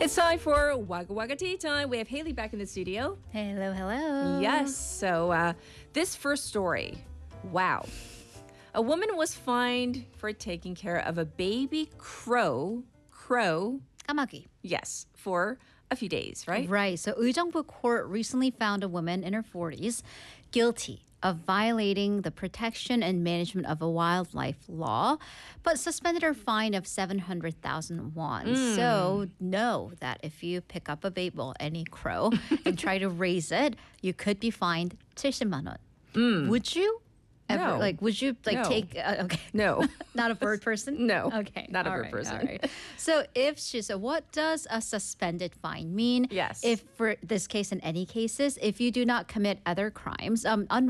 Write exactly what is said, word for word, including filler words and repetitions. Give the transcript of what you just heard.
It's time for Wagga Wagga Tea Time. We have Haley back in the studio. Hello, hello. Yes. So uh, this first story, wow. A woman was fined for taking care of a baby crow, crow, 까마귀. yes, for a few days, right? Right. So 의정부 court recently found a woman in her forties guilty of violating the protection and management of a wildlife law, but suspended her fine of seven hundred thousand won. Mm. So know that if you pick up a baby, well, any crow, and try to raise it, you could be fined 칠십만 원. Mm. Would you? Ever, No. Like, would you like No. take? Uh, okay. No. Not a bird person? No. Okay. Not a all bird right, person. all right. So if she so what does a suspended fine mean? Yes. If for this case and any cases, if you do not commit other crimes, um,